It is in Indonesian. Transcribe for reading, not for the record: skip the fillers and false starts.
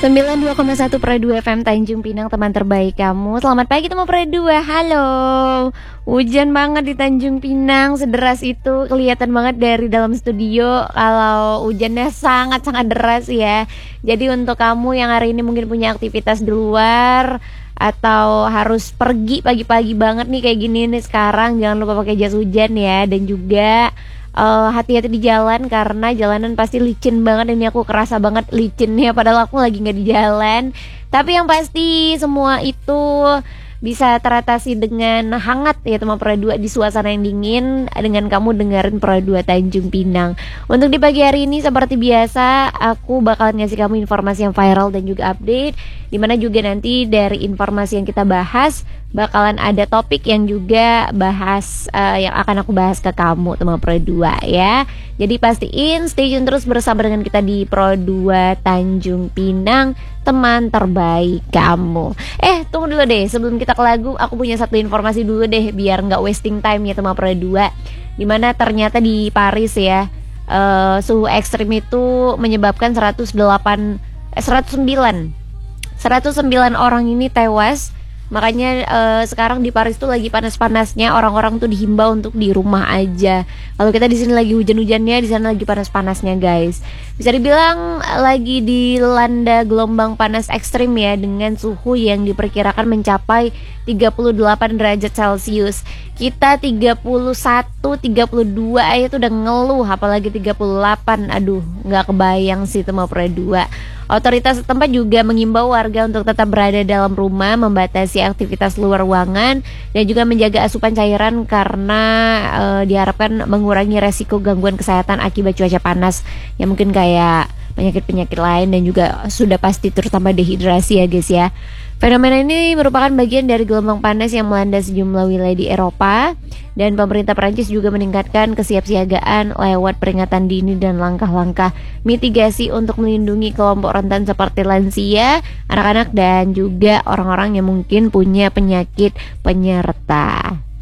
92,1 Pro 2 FM Tanjung Pinang, teman terbaik kamu. Selamat pagi teman Pro 2. Halo. Hujan banget di Tanjung Pinang, sederas itu kelihatan banget dari dalam studio kalau hujannya sangat-sangat deras ya. Jadi untuk kamu yang hari ini mungkin punya aktivitas di luar atau harus pergi pagi-pagi banget nih kayak gini nih sekarang, jangan lupa pakai jas hujan ya. Dan juga hati-hati di jalan karena jalanan pasti licin banget. Ini aku kerasa banget licinnya padahal aku lagi nggak di jalan. Tapi yang pasti semua itu bisa teratasi dengan hangat ya teman Pro 2 di suasana yang dingin dengan kamu dengerin Pro 2 Tanjung Pinang. Untuk di pagi hari ini seperti biasa aku bakalan ngasih kamu informasi yang viral dan juga update, dimana juga nanti dari informasi yang kita bahas bakalan ada topik yang juga bahas yang akan aku bahas ke kamu teman Pro 2 ya. Jadi pastiin stay tune terus bersama dengan kita di Pro 2 Tanjung Pinang, teman terbaik kamu. Tunggu dulu deh, sebelum kita ke lagu aku punya satu informasi dulu deh biar nggak wasting time ya teman Pro 2. Dimana ternyata di Paris ya suhu ekstrim itu menyebabkan 109 orang ini tewas. Makanya sekarang di Paris tuh lagi panas-panasnya, orang-orang tuh dihimbau untuk di rumah aja. Kalau kita di sini lagi hujan-hujannya, di sana lagi panas-panasnya guys. Bisa dibilang lagi dilanda gelombang panas ekstrim ya, dengan suhu yang diperkirakan mencapai 38 derajat Celcius. Kita 31, 32 aja tuh udah ngeluh, apalagi 38. Aduh, nggak kebayang sih teman Pro 2. Otoritas setempat juga mengimbau warga untuk tetap berada dalam rumah, membatasi aktivitas luar ruangan, dan juga menjaga asupan cairan karena diharapkan mengurangi resiko gangguan kesehatan akibat cuaca panas yang mungkin kayak penyakit-penyakit lain dan juga sudah pasti terutama dehidrasi ya guys ya. Fenomena ini merupakan bagian dari gelombang panas yang melanda sejumlah wilayah di Eropa, dan pemerintah Prancis juga meningkatkan kesiapsiagaan lewat peringatan dini dan langkah-langkah mitigasi untuk melindungi kelompok rentan seperti lansia, anak-anak, dan juga orang-orang yang mungkin punya penyakit penyerta.